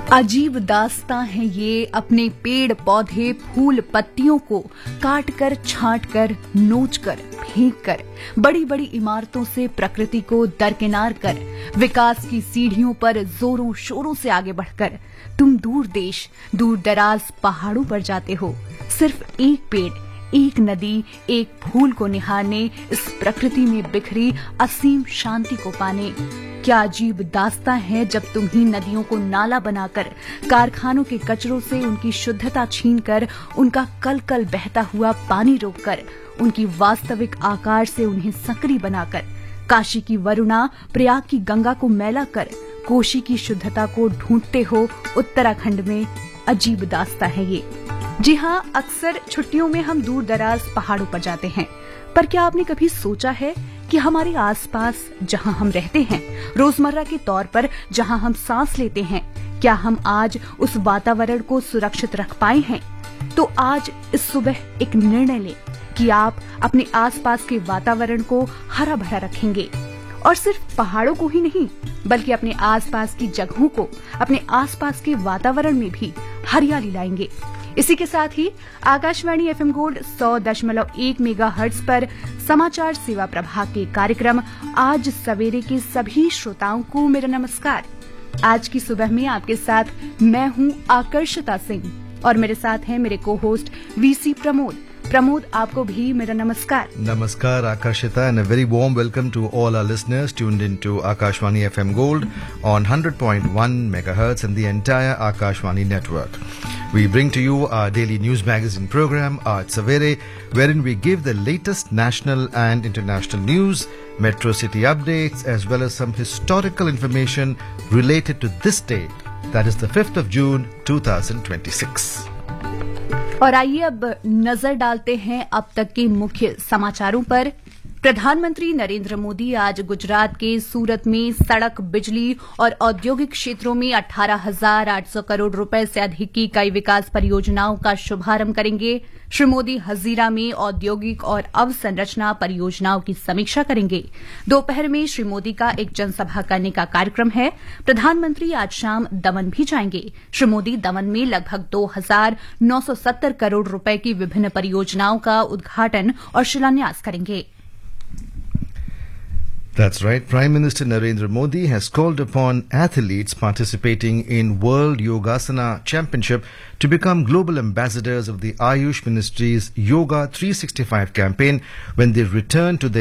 अजीब दास्तां है ये, अपने पेड़ पौधे फूल पत्तियों को काट कर छांट कर नोच कर फेंक कर बड़ी बड़ी इमारतों से प्रकृति को दरकिनार कर विकास की सीढ़ियों पर जोरों शोरों से आगे बढ़कर तुम दूर देश दूर दराज पहाड़ों पर जाते हो, सिर्फ एक पेड़ एक नदी एक फूल को निहारने, इस प्रकृति में बिखरी असीम शांति को पाने। क्या अजीब दास्तां है जब तुम ही नदियों को नाला बनाकर कारखानों के कचरों से उनकी शुद्धता छीनकर उनका कल कल बहता हुआ पानी रोककर उनकी वास्तविक आकार से उन्हें संकरी बनाकर काशी की वरुणा प्रयाग की गंगा को मैला कर कोशी की शुद्धता को ढूंढते हो। उत्तराखंड में अजीब दास्तां है ये। जी हाँ, अक्सर छुट्टियों में हम दूर दराज पहाड़ों पर जाते हैं, पर क्या आपने कभी सोचा है कि हमारे आसपास जहां हम रहते हैं, रोजमर्रा के तौर पर जहां हम सांस लेते हैं, क्या हम आज उस वातावरण को सुरक्षित रख पाए हैं? तो आज इस सुबह एक निर्णय लें कि आप अपने आसपास के वातावरण को हरा भरा रखेंगे, और सिर्फ पहाड़ों को ही नहीं बल्कि अपने आसपास की जगहों को, अपने आसपास के वातावरण में भी हरियाली लाएंगे। इसी के साथ ही आकाशवाणी एफएम गोल्ड 100.1 मेगाहर्ट्ज पर समाचार सेवा प्रभाग के कार्यक्रम आज सवेरे के सभी श्रोताओं को मेरा नमस्कार। आज की सुबह में आपके साथ मैं हूं आकर्षिता सिंह और मेरे साथ हैं मेरे को होस्ट वीसी प्रमोद। प्रमोद, आपको भी मेरा नमस्कार। Namaskar, Akashita, and a very warm welcome to all our listeners tuned into Akashwani FM Gold on 100.1 megahertz and the entire Akashwani network. We bring to you our daily news magazine program, Aaj Savere, wherein we give the latest national and international news, metro city updates, as well as some historical information related to this date, that is the 5th of June 2026. और आइए अब नजर डालते हैं अब तक के मुख्य समाचारों पर। प्रधानमंत्री नरेंद्र मोदी आज गुजरात के सूरत में सड़क, बिजली और औद्योगिक क्षेत्रों में 18,800 करोड़ रुपए से अधिक की कई विकास परियोजनाओं का शुभारंभ करेंगे। श्री मोदी हजीरा में औद्योगिक और अवसंरचना परियोजनाओं की समीक्षा करेंगे। दोपहर में श्री मोदी का एक जनसभा करने का कार्यक्रम है। प्रधानमंत्री आज शाम दमन भी जाएंगे। श्री मोदी दमन में लगभग 2,970 करोड़ रुपए की विभिन्न परियोजनाओं का उद्घाटन और शिलान्यास करेंगे। That's right. Prime Minister Narendra Modi has called upon athletes participating in World Yogasana Championship to become global ambassadors of the Ayush Ministry's Yoga 365 campaign when they return to their